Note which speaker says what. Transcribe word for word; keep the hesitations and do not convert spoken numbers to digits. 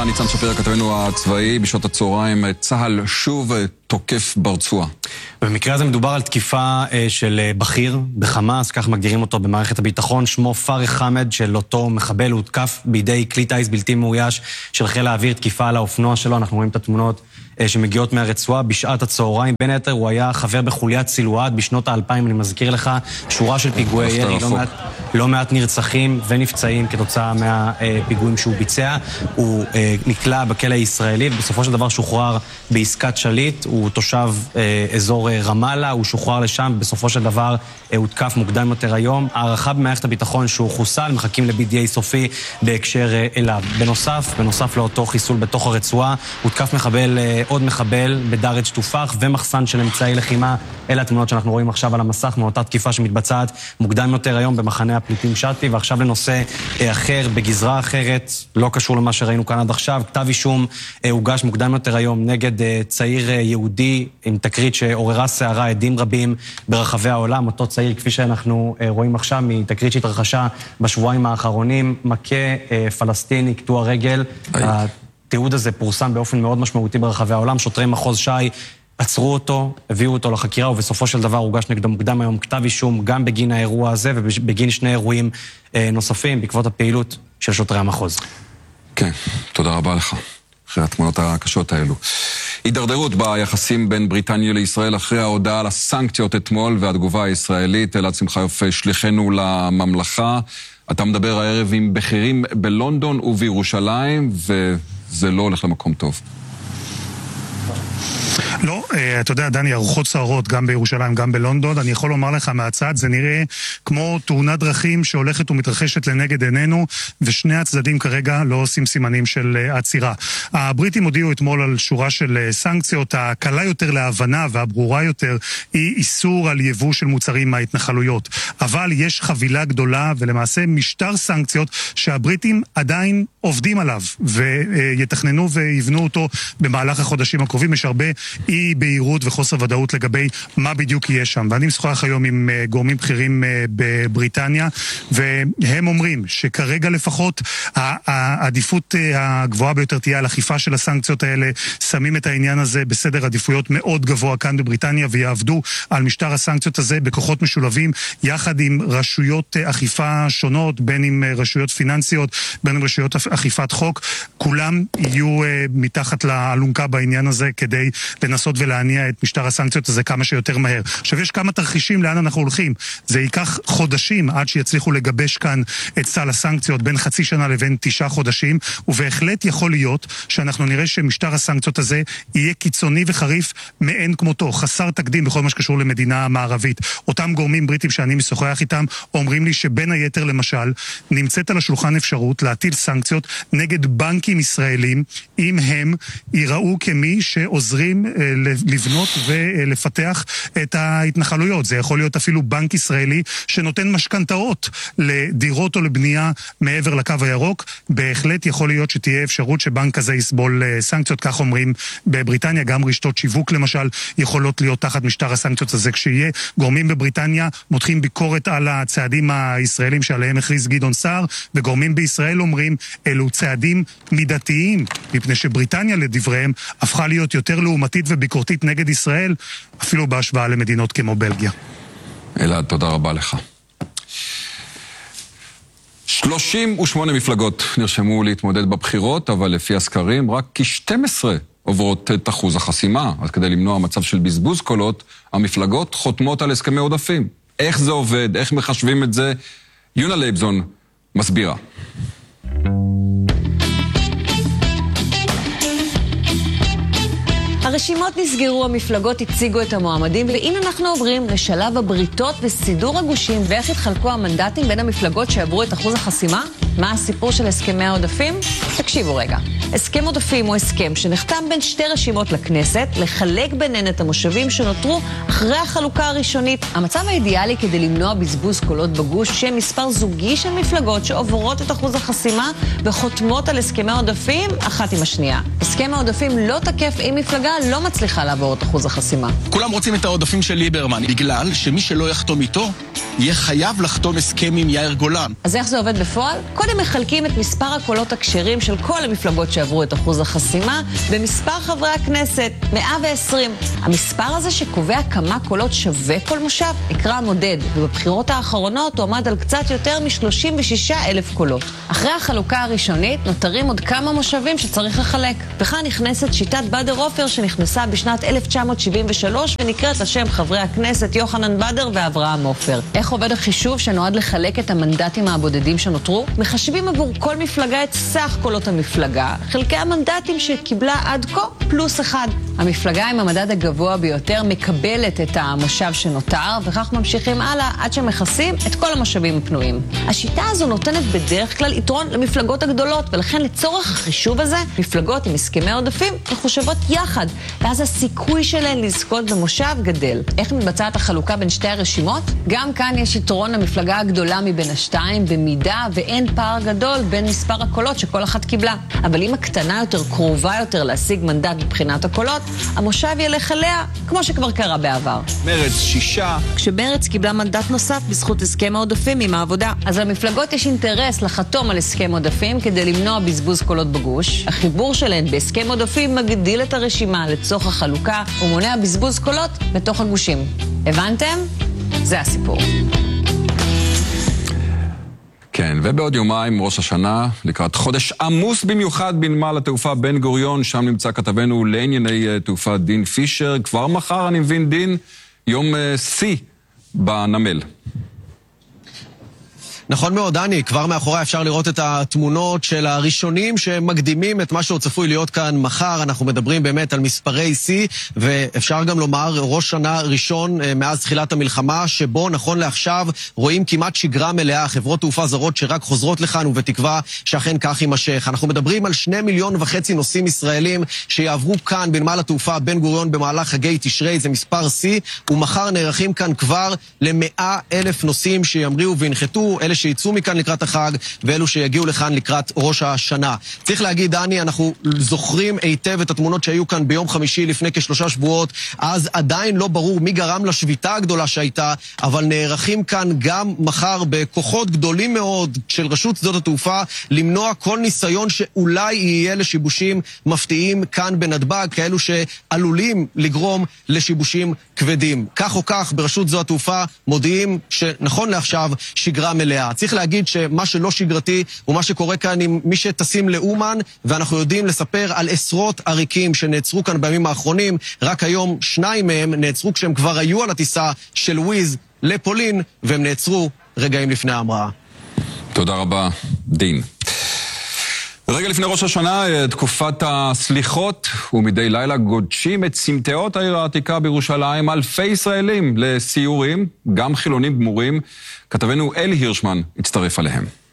Speaker 1: ניצן שפיר, כתבנו הצבאי. בשעות הצהריים צה"ל שוב תוקף ברצועה.
Speaker 2: במקרה הזה מדובר על תקיפה של בכיר בחמאס, כך מגדירים אותו במערכת הביטחון. שמו פארח חמד, של אותו מחבל, הותקף בידי כלי טייס בלתי מאויש של חיל האוויר, תקיפה על האופנוע שלו. אנחנו רואים את התמונות שמגיעות מהרצועה בשעת הצהריים. בין היתר הוא היה חבר בחוליית סילואד בשנות האלפיים, אני מזכיר לך, שורה של פיגועי ירי, לא מעט, לא מעט נרצחים ונפצעים כתוצאה מהפיגועים שהוא ביצע. הוא נקלע בכלא הישראלי, ובסופו של דבר שוחרר בעסקת שליט. הוא תושב אזור רמאללה, הוא שוחרר לשם, בסופו של דבר הותקף מוקדם יותר היום. הערכה במערכת הביטחון שהוא חוסל, מחכים ל-בי די איי סופי בהקשר אליו. בנוסף, בנוסף לאותו חיסול בתוך הרצועה, הותקף מחבל, עוד מחבל בדארג' תופח ומחסן של אמצעי לחימה. אלה התמונות שאנחנו רואים עכשיו על המסך מאותה תקיפה שמתבצעת מוקדם יותר היום במחנה הפליטים שתי. ועכשיו לנושא אחר, בגזרה אחרת, לא קשור למה שראינו כאן עד עכשיו. כתב אישום הוגש מוקדם יותר היום נגד צעיר יהודי עם תקרית שעוררה שערה, עדים רבים ברחבי העולם. אותו צעיר, כפי שאנחנו רואים עכשיו, מתקרית שהתרחשה בשבועיים האחרונים, מכה פלסטיני, קטוע רגל. התיעוד הזה פורסם באופן מאוד משמעותי ברחבי העולם. שוטרי מחוז ש"י עצרו אותו, הביאו אותו לחקירה, ובסופו של דבר הוגש נגדו מוקדם היום כתב אישום גם בגין האירוע הזה ובגין שני אירועים נוספים בעקבות הפעילות של שוטרי המחוז. כן, תודה רבה לך. אחרי התמונות הקשות האלו. הידרדרות ביחסים בין בריטניה לישראל אחרי ההודעה על הסנקציות אתמול והתגובה הישראלית. אלעד שמחיוף, שליחנו לממלכה. אתה מדבר הערב עם בכירים בלונדון ובירושלים, וזה לא הולך למקום טוב.
Speaker 3: לא, אתה יודע, דני, ארוחות סערות גם בירושלים, גם בלונדון. אני יכול לומר לך מהצד, זה נראה כמו תאונת דרכים שהולכת ומתרחשת לנגד עינינו, ושני הצדדים כרגע לא עושים סימנים של עצירה. הבריטים הודיעו אתמול על שורה של סנקציות. הקלה יותר להבנה והברורה יותר היא איסור על יבוא של מוצרים מההתנחלויות. אבל יש חבילה גדולה ולמעשה משטר סנקציות שהבריטים עדיין עובדים עליו, ויתכננו ויבנו אותו במהלך החודשים הקרובים. יש הרבה אי בהירות וחוסר ודאות לגבי מה בדיוק יהיה שם. ואני משוחח היום עם גורמים בכירים בבריטניה, והם אומרים שכרגע לפחות העדיפות הגבוהה ביותר תהיה על אכיפה של הסנקציות האלה. שמים את העניין הזה בסדר עדיפויות מאוד גבוה כאן בבריטניה, ויעבדו על משטר הסנקציות הזה בכוחות משולבים, יחד עם רשויות אכיפה שונות, בין עם רשויות פיננסיות, בין עם רשויות אכיפת חוק. כולם יהיו מתחת לאלונקה בעניין הזה כדי לנסות ולהניע את משטר הסנקציות הזה כמה שיותר מהר. עכשיו, יש כמה תרחישים לאן אנחנו הולכים. זה ייקח חודשים עד שיצליחו לגבש כאן את סל הסנקציות, בין חצי שנה לבין תשעה חודשים, ובהחלט יכול להיות שאנחנו נראה שמשטר הסנקציות הזה יהיה קיצוני וחריף מאין כמותו, חסר תקדים בכל מה שקשור למדינה מערבית. אותם גורמים בריטים שאני משוחח איתם אומרים לי שבין היתר למשל נמצאת על השולחן אפשרות להטיל סנקציות נגד בנקים ישראלים אם הם ייראו כמי שעוזרים לבנות ולפתח את ההתנחלויות. זה יכול להיות אפילו בנק ישראלי שנותן משכנתאות לדירות או לבנייה מעבר לקו הירוק. בהחלט יכול להיות שתהיה אפשרות שבנק כזה יסבול סנקציות, כך אומרים בבריטניה. גם רשתות שיווק למשל יכולות להיות תחת משטר הסנקציות הזה. כשיהיה גורמים בבריטניה מותחים ביקורת על הצעדים הישראלים שעליהם הכריז גדעון סער, וגורמים בישראל אומרים אלו צעדים מידתיים, מפני שבריטניה לדבריהם הפכה להיות יותר לעומתית וביקורתית נגד ישראל, אפילו בהשוואה למדינות כמו בלגיה.
Speaker 1: אלעד, תודה רבה לך. שלושים ושמונה מפלגות נרשמו להתמודד בבחירות, אבל לפי הסקרים רק כ-שתים עשרה עוברות את אחוז החסימה. אז כדי למנוע מצב של בזבוז קולות, המפלגות חותמות על הסכמי עודפים. איך זה עובד? איך מחשבים את זה? יונה לייבזון מסבירה.
Speaker 4: הרשימות נסגרו, המפלגות הציגו את המועמדים, והנה אנחנו עוברים לשלב הבריתות וסידור הגושים ואיך התחלקו המנדטים בין המפלגות שעברו את אחוז החסימה. מה הסיפור של הסכמי העודפים? תקשיבו רגע. הסכם עודפים הוא הסכם שנחתם בין שתי רשימות לכנסת, לחלק ביניהן את המושבים שנותרו אחרי החלוקה הראשונית. המצב האידיאלי כדי למנוע בזבוז קולות בגוש, שמספר זוגי של מפלגות שעוברות את אחוז החסימה וחותמות על הסכמי העודפים אחת עם השנייה. הסכם העודפים לא תקף אם מפלגה לא מצליחה לעבור את אחוז החסימה.
Speaker 5: כולם רוצים את העודפים של ליברמן, בגלל שמי שלא יחתום איתו יהיה חייב לחתום הסכם עם יאיר גולן.
Speaker 4: אז איך זה עובד בפועל? קודם מחלקים את מספר הקולות הכשרים של כל המפלגות שעברו את אחוז החסימה במספר חברי הכנסת, מאה ועשרים. המספר הזה שקובע כמה קולות שווה כל מושב נקרא המודד, ובבחירות האחרונות הוא עמד על קצת יותר מ-שלושים ושישה אלף קולות. אחרי החלוקה הראשונית נותרים עוד כמה מושבים שצריך לחלק. וכאן נכנסת שיטת בדר עופר שנכנסה בשנת אלף תשע מאות שבעים ושלוש ונקראת לשם חברי הכנסת יוחנן בדר ואברהם עופר. איך עובד החישוב שנועד לחלק את המנדטים הבודדים שנותרו? מחשבים עבור כל מפלגה את סך קולות המפלגה, חלקי המנדטים שקיבלה עד כה פלוס אחד. המפלגה עם המדד הגבוה ביותר מקבלת את המושב שנותר, וכך ממשיכים הלאה עד שמכסים את כל המשאבים הפנויים. השיטה הזו נותנת בדרך כלל יתרון למפלגות הגדולות, ולכן לצורך החישוב הזה, מפלגות עם הסכמי עודפים מחושבות יחד, ואז הסיכוי שלהן לזכות במושב גדל. איך מתבצעת החלוקה בין שתי הרשימות? גם כאן יש יתרון למפלגה הגדולה מבין השתיים, במידה ואין פער גדול בין מספר הקולות שכל אחת קיבלה. אבל אם הקטנה יותר קרובה יותר להשיג מנדט מבחינת הקולות, המושב ילך אליה, כמו שכבר קרה בעבר.
Speaker 5: מרץ שישה.
Speaker 4: כשמרץ קיבלה מנדט נוסף בזכות הסכם העודפים עם העבודה. אז למפלגות יש אינטרס לחתום על הסכם עודפים כדי למנוע בזבוז קולות בגוש. החיבור שלהן בהסכם עודפים מגדיל את הרשימה לצורך החלוקה ומונע בזבוז קולות בתוך הגושים. הבנתם? זה הסיפור.
Speaker 1: כן, ובעוד יומיים ראש השנה, לקראת חודש עמוס במיוחד בנמל התעופה בן גוריון, שם נמצא כתבנו לענייני תעופה דין פישר. כבר מחר אני מבין דין, יום שיא בנמל.
Speaker 6: נכון מאוד, דני, כבר מאחורי אפשר לראות את התמונות של הראשונים שמקדימים את מה שהוא צפוי להיות כאן מחר. אנחנו מדברים באמת על מספרי שיא, ואפשר גם לומר ראש שנה ראשון מאז תחילת המלחמה, שבו נכון לעכשיו רואים כמעט שגרה מלאה, חברות תעופה זרות שרק חוזרות לכאן, ובתקווה שאכן כך יימשך. אנחנו מדברים על שני מיליון וחצי נוסעים ישראלים שיעברו כאן בנמל התעופה בן גוריון במהלך חגי תשרי, זה מספר שיא, ומחר נערכים כאן כבר למאה אלף נוסעים שימריאו וינחתו, אלה שיצאו מכאן לקראת החג, ואלו שיגיעו לכאן לקראת ראש השנה. צריך להגיד, דני, אנחנו זוכרים היטב את התמונות שהיו כאן ביום חמישי לפני כשלושה שבועות, אז עדיין לא ברור מי גרם לשביתה הגדולה שהייתה, אבל נערכים כאן גם מחר בכוחות גדולים מאוד של רשות שדות התעופה, למנוע כל ניסיון שאולי יהיה לשיבושים מפתיעים כאן בנתב"ג, כאלו שעלולים לגרום לשיבושים כבדים. כך או כך, ברשות שדות התעופה מודיעים שנכון לעכשיו שגרה מלאה. צריך להגיד שמה שלא שגרתי הוא מה שקורה כאן עם מי שטסים לאומן, ואנחנו יודעים לספר על עשרות עריקים שנעצרו כאן בימים האחרונים. רק היום שניים מהם נעצרו כשהם כבר היו על הטיסה של וויז לפולין, והם נעצרו רגעים לפני ההמראה.
Speaker 1: תודה רבה, דין. רגע לפני ראש השנה, תקופת הסליחות, ומדי לילה גודשים את סמטאות העיר העתיקה בירושלים אלפי ישראלים לסיורים, גם חילונים גמורים. כתבנו אלי הירשמן הצטרף עליהם.